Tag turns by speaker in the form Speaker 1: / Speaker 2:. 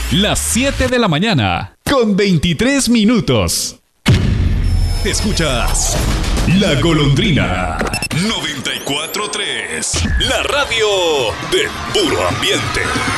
Speaker 1: las 7 de la mañana, con 23 minutos. Escuchas La Golondrina 94.3, la radio del puro ambiente.